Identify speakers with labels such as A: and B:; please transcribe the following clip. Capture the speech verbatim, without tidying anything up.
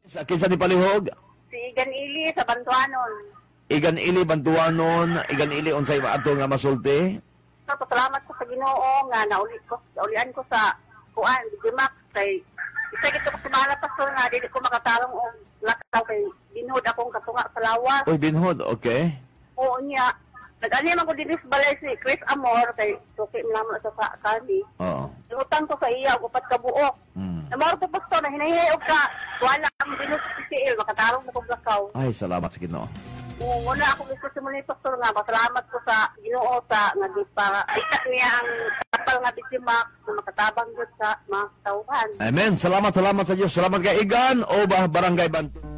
A: Sa kinsa ni palihog?
B: Si Igan Ili sa Bantuanon.
A: Igan ili bantuanon, igan ili unsay maato nga masulti.
B: So, pasalamat ko sa Ginoo nga nauli ko, naulian ko sa kuan, Digimax kay isa gito ko sumala pastor nga dili ko makatarong og lakaw kay binhod akong katunga sa lawas.
A: Uy, binhod, okay.
B: Oo niya. Nag-ani man ko dinhi sa balay si Chris Amor kay suki mo naman sa sa kani.
A: Oo.
B: Utang ko sa iya og upat ka buok.
A: Mm.
B: Namaro ko pastor na hinahiyog ka. Wala ang binhod sa P C L makatarong na kog lakaw.
A: Ay, salamat sa Ginoo.
B: Oo, wala ako gusto sa muli, Pastor, nga. Pasalamat ko sa Ginoo sa nga di para ikat niya ang kapal nga Digimax na makatabang yun sa mga tauhan.
A: Amen. Salamat, salamat sa Diyos. Salamat kay Igan o ba Barangay Bantuanon.